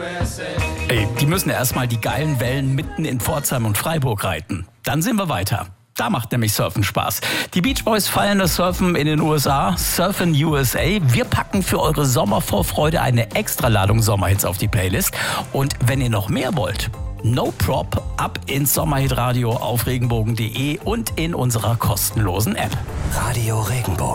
Ey, die müssen erstmal die geilen Wellen mitten in Pforzheim und Freiburg reiten. Dann sehen wir weiter. Da macht nämlich Surfen Spaß. Die Beach Boys feiern das Surfen in den USA, Surfen USA. Wir packen für eure Sommervorfreude eine Extraladung Sommerhits auf die Playlist. Und wenn ihr noch mehr wollt, no prop, ab ins Sommerhitradio auf regenbogen.de und in unserer kostenlosen App. Radio Regenbogen.